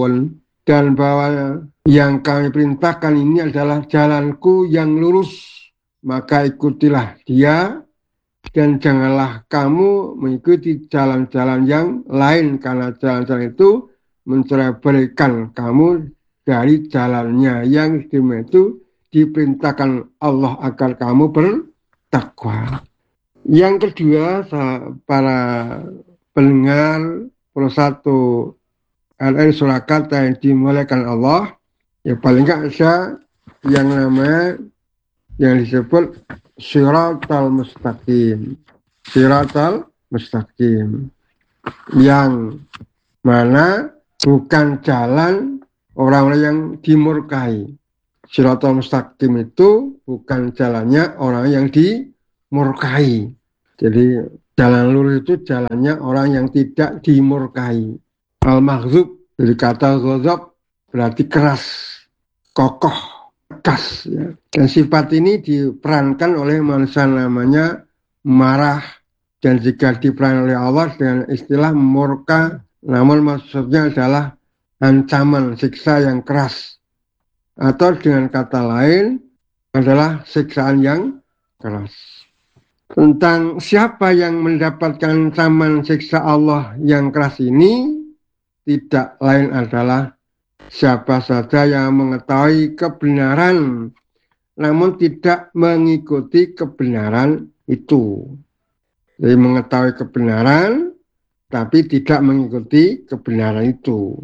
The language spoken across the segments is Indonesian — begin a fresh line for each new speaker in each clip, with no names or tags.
mustaqim, dan bahwa yang kami perintahkan ini adalah jalanku yang lurus, maka ikutilah dia dan janganlah kamu mengikuti jalan-jalan yang lain, karena jalan-jalan itu mencerabaikan kamu dari jalannya yang istimewa itu diperintahkan Allah agar kamu bertakwa. Yang kedua, para pendengar satu RN Surakarta yang dimuliakan Allah, ya paling nggak ada yang namanya yang disebut Shiratal Mustaqim. Shiratal Mustaqim yang mana bukan jalan orang-orang yang dimurkai. Shiratal Mustaqim itu bukan jalannya orang yang dimurkai. Jadi jalan lurus itu jalannya orang yang tidak dimurkai. Al-Maghzub dari kata ghazab berarti keras, kokoh, tegas. Ya. Dan sifat ini diperankan oleh manusia namanya marah, dan jika diperankan oleh Allah dengan istilah murka, namun maksudnya adalah ancaman siksa yang keras, atau dengan kata lain adalah siksaan yang keras. Tentang siapa yang mendapatkan ancaman siksa Allah yang keras ini tidak lain adalah siapa saja yang mengetahui kebenaran namun tidak mengikuti kebenaran itu. Jadi mengetahui kebenaran tapi tidak mengikuti kebenaran itu.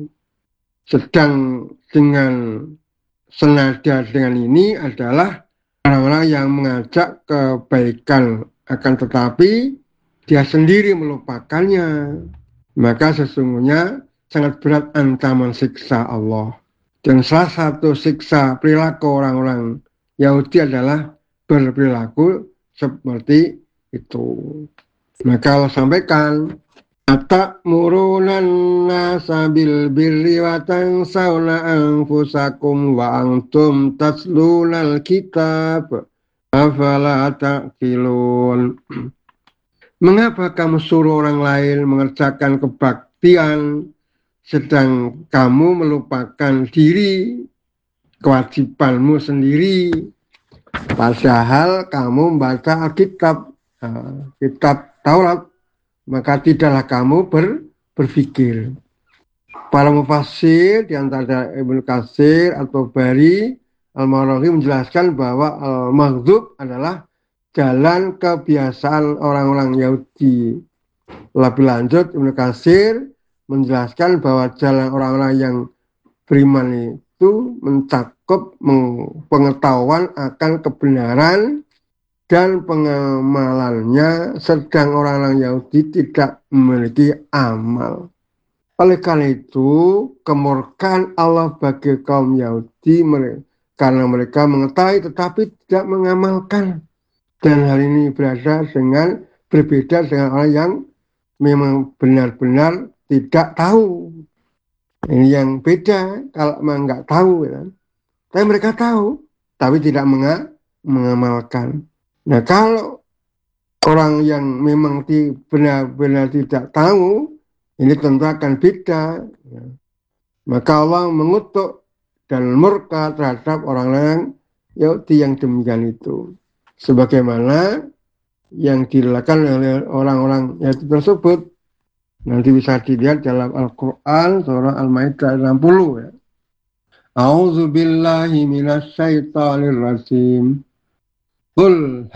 Sedang dengan senada dengan ini adalah orang-orang yang mengajak kebaikan akan tetapi dia sendiri melupakannya. Maka sesungguhnya sangat berat ancaman siksa Allah. Dan salah satu siksa perilaku orang-orang Yahudi adalah berperilaku seperti itu. Maka Allah sampaikan, atamuruna nasa bil birri wa tansawna anfusakum wa antum tatlunal kitab afala ta'qilun. Mengapa kamu suruh orang lain mengerjakan kebaktian sedang kamu melupakan diri, kewajibanmu sendiri, padahal kamu membaca Alkitab, kitab Taurat, maka tidaklah kamu berpikir. Para mufassir di antara Ibnu Katsir atau Bari Al-Maraghib menjelaskan bahwa Al-Maghdub adalah jalan kebiasaan orang-orang Yahudi. Lebih lanjut, Ibnu Katsir menjelaskan bahwa jalan orang-orang yang beriman itu mencakup pengetahuan akan kebenaran dan pengamalannya, sedang orang-orang Yahudi tidak memiliki amal. Oleh karena itu, kemurkaan Allah bagi kaum Yahudi karena mereka mengetahui tetapi tidak mengamalkan. Dan hal ini berbeda dengan orang yang memang benar-benar tidak tahu. Ini yang beda kalau memang nggak tahu. Ya. Tapi mereka tahu, tapi tidak mengamalkan. Nah kalau orang yang memang benar-benar tidak tahu, ini tentu akan beda. Ya. Maka Allah mengutuk dan murka terhadap orang-orang Yahudi yang demikian itu. Sebagaimana yang dilakukan oleh orang-orang Yahudi tersebut nanti bisa dilihat dalam Al-Quran surah Al-Maidah 60 ya. A'udzu billahi minasyaitonir rajim. Qul